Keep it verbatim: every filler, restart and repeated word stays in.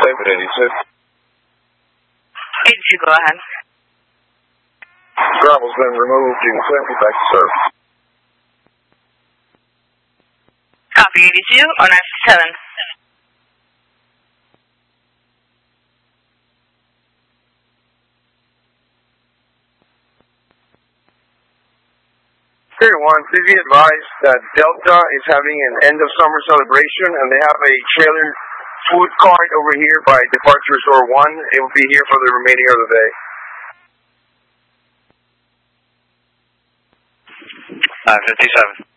David eighty-six. eighty-two, go ahead. Gravel's been removed. You can clear me back to service. Copy, eighty-two, or nine sixty-seven. thirty-one, please be advised that Delta is having an end of summer celebration and they have a trailer food cart over here by departure resort one. It will be here for the remaining of the day. nine fifty-seven.